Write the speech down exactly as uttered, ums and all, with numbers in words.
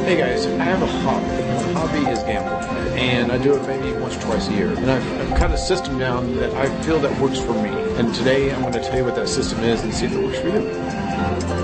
Hey guys, I have a hobby. My hobby is gambling, and I do it maybe once or twice a year. And I've, I've cut a system down that I feel that works for me. And today I'm going to tell you what that system is and see if it works for you.